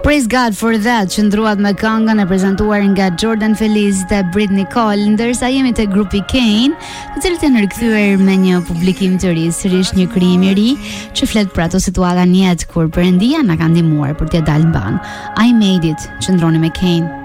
Praise God for that, qëndruat me këngën e prezantuar nga Jordan Feliz dhe Britney Cole, ndërsa jemi te grupi Kane, të cilët janë rikthyer me një publikim të ri, sërish një krijim i ri që flet për ato situata në jetë kur Perëndia na ka ndihmuar për të dalë mban. I made it, qëndroni me Kane.